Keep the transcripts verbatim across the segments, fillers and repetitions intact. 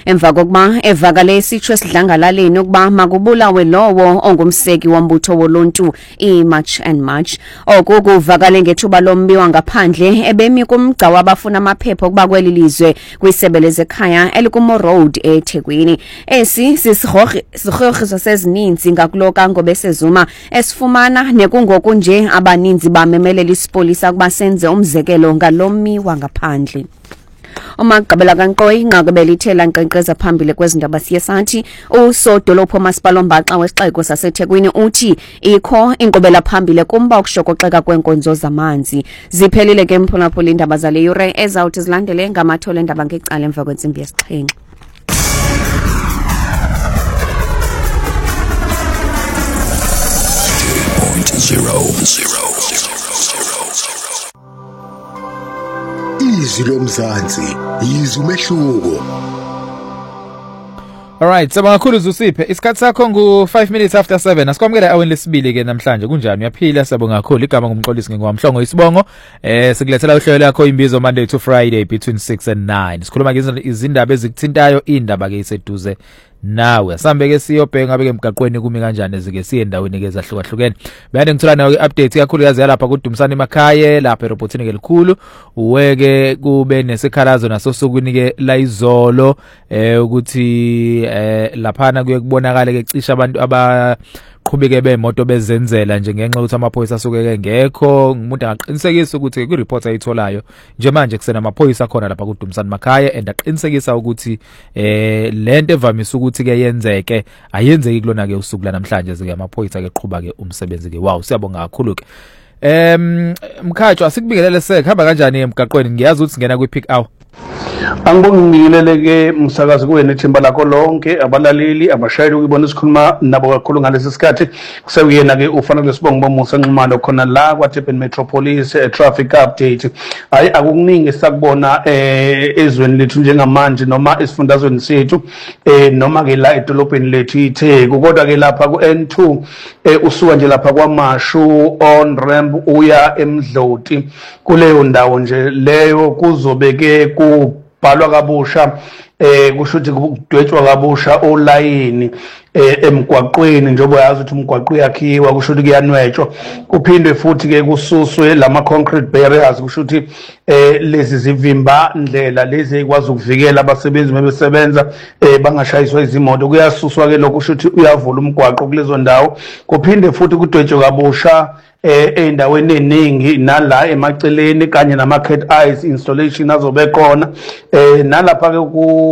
emva kokuba evakale isitho esidlangalaleni ukuba makubulawe lowo ongumseki wombutho woluntu i-March and March. Oku kuvakale ngethuba lombiwa ngaphandle ebemi kumgca wabafuna amaphepha ukuba kweli lizwe kwisebe lezekhaya elikumo road eThekwini. Esi sisigrogriso sezininzi ngakuloka ngobesezuma esifumana nekungoku nje abaninzi bamemelela isipolisa ukuba senze umzekelo ngalomiwa ngaphandle. Umagqibela kaNkoyi inqakube lithela nkqenkqeza phambili kwezindaba siye sathi usodolophu masipala ombaxa wesixeko saseThekwini uthi ikho inkqubela phambili kumba ukushokoxeka kwenkonzo zamanzi. Ziphelile ke mphulaphula indaba zale yure ezawuthi zilandele ngamathole endaba ngecala emva kwentsimbi yesixhenxe. Zero, zero, zero, zero. Izwi lomzansi, izwi umehluko. Alright, sabonga kakhulu Zusiphe. Isikhathi sakho ngu five minutes after seven. Asikwamukela aweni lesibili ke namhlanje. Kunjani? Uyaphila? Sabonga kakhulu. Igama ngumxolisi ngingwamhlongo isibongo. Eh sikulethela uhlelo lakho imbizo Monday to Friday between six and nine. Sikhuluma ke izindaba ezikuthintayo, indaba ke iseduze nawe. Asambe ke siyobhenga beke emgaqweni kumi kanjani ezike siye endaweni ke ezahlukahlukene. Bayane ngithola nawe update kakhulu yazi lapha kuDumisani emakhaya lapha eRobotini ke likhulu. Uweke kube nesikhalazo naso sokuni ke la izolo eh ukuthi eh laphana kuye kubonakala ke cisha abantu aba qhubeke bemoto bezenzela nje ngenxa ukuthi amaphoyisa asukeke ngekho. Umuntu angaqinisekisa ukuthi ku report ayitholayo nje manje kusena amaphoyisa khona lapha kuDumisani emakhaya and aqinisekisa ukuthi eh lento evamise ukuthi ke yenzeke ayenzeki kulona ke usuku la namhlanje zike amaphoyisa ke qhubeka ke umsebenzi ke. Wow, siyabonga kakhulu ke. Em Mkhatshwa sikubingelele sek hamba kanjani emgaqweni? Ngiyazi ukuthi singena kwi peak hour. Angibonga ngibingelele ke umsakazi kuwe nethimba lakho lonke abalaleli abashayeli ukubona isikhuluma nabo kakhulu ngalesi sikhathi kuseyena ke ufanele sibonge bomusa nxumalo khona la kwaDurban Metropolis eh, traffic update. Hayi akukuningi sakubona eh ezweni lethu njengamanje noma esifundazweni sethu eh noma ke la edolobheni lethu iTheku kodwa ke lapha ku N two eh usuka nje lapha kwaMashu on ramp uya eMdloti kuleyo ndawo nje leyo kuzobeke ku balwa kabusha eh kusho ukuthi kudwetshwa kabusha olayini eh emgwaqweni njengoba yazi ukuthi umgwaqo uyakhiwa kusho ukuthi kuyanwetshwa kuphindwe futhi ke kususwe lama concrete barriers kusho ukuthi eh lezi zivimba ndlela lezi ekwazi ukuvikela abasebenzi bebesebenza eh bangashayiswa izimoto kuyasuswa ke lokho kusho ukuthi uyavula umgwaqo kulezo ndawo kuphinde futhi kudwetshwe kabusha eh endaweni eningi nala emaceleni kanye nama cat eyes installation azobe khona eh nalapha ke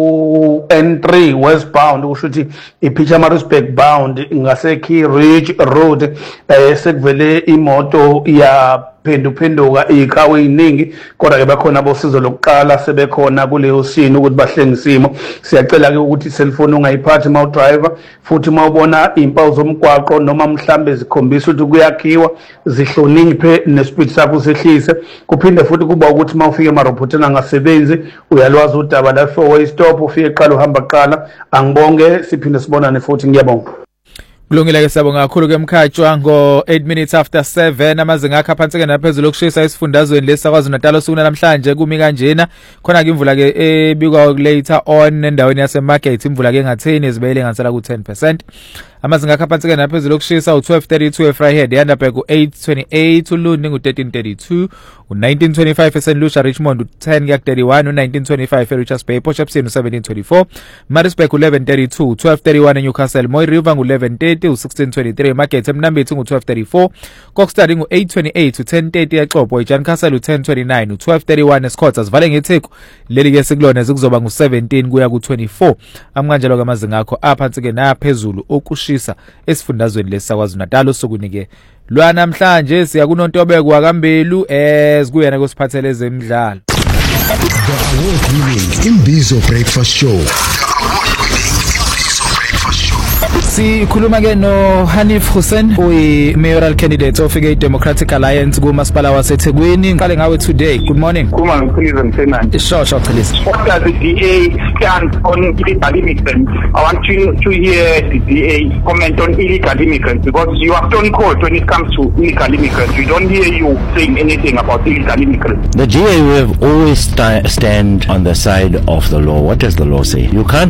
ku N three westbound kusho ukuthi iPietermaritzburg bound ngase Key Ridge Road eh sekuvele imoto ya phenduphenduka ikhawe iningi kodwa ke bakhona abosizo lokuqala sebekhona kuleyo scene ukuthi bahlengisimo. Siyacela ke ukuthi cellphone ungayiphathi ma driver futhi mawubona impawu zomgwaqo noma mhlambe zikhombisa ukuthi kuyakhiwa zihloniphe nespeed sakho sehlise. Kuphinde futhi kuba ukuthi mawufike emarobhotini angasebenzi uyalwazi udaba la four way stop ufike eqala uhamba qala. Angibonge siphinde sibonane futhi ngiyabonga. Kulungile ke sabonga kakhulu ke Mkhatshwa ngo eight minutes after seven amazinga akha phansi ke naphezulu okushisa isifundazweni lesakwazi Natal osukuna namhlanje kumi kanjena khona ke imvula ke ebikwa later on endaweni yase market imvula ke ngatheni ezibeyele ngatsala ku ten percent. Amazinga akha phansi ke naphezulu okushisa u twelve thirty-two eFryhead eYandabek u eight twenty-eight uLundi ngu thirteen thirty-two u nineteen twenty-five eSaint Lucia Richmond u ten thirty-one u nineteen twenty-five eRichards Bay Port Shepstone u seventeen twenty-four Maritzburg u eleven thirty-two u twelve thirty-one eNewcastle Moy River ngu eleven thirty u sixteen twenty-three Market eMnambithi ngu twelve thirty-four Kokstad ngu eight twenty-eight u ten thirty eXhobo eJancastle u ten twenty-nine u twelve thirty-one eScotters vale ngeTheku leli ke sikulona zikuzoba ngu seventeen kuya ku twenty-four amkanjalo kwamazinga akho aphansi ke naphezulu okushisa esifundazweni lesakwazi Natal osukunike lwa namhlanje siya kuNontobeko waKambelu eh sikuyena kusiphathele ezemidlalo. Imbizo Breakfast Show. Sikhuluma ke no Hanif Hussein uyi mayoral candidate of the Democratic Alliance kuMasipala waseThekwini. Ngale ngawe today. Good morning. Kuma ngicela mthenani. Sure sure please. What does the D A stand on illegal immigrants? I want you to hear the D A comment on illegal immigrants because you are stone cold when it comes to illegal immigrants. We don't hear you saying anything about illegal immigrants. The D A will always st- stand on the side of the law. What does the law say? You can't